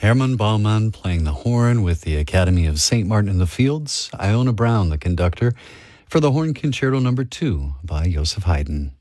Herman Baumann playing the horn with the Academy of St. Martin in the Fields. Iona Brown, the conductor, for the Horn Concerto No. 2 by Joseph Haydn.